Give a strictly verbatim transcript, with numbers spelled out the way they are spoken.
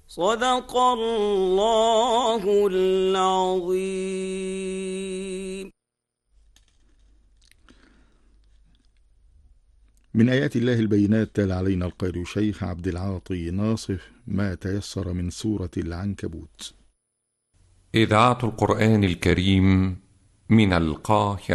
صدق الله العظيم. من آيات الله البينات تلا علينا القارئ شيخ عبد العاطي ناصف ما تيسر من سورة العنكبوت. إذاعة القرآن الكريم من القاهرة.